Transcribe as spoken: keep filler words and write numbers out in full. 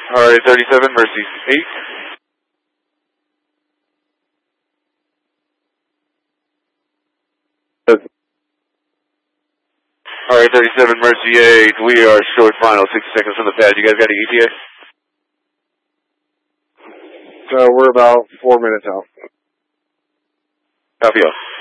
Alright, thirty-seven, Mercy eight. Alright, thirty-seven, Mercy eight. We are short final, sixty seconds on the pad. You guys got an E T A? So we're about four minutes out. Copy all.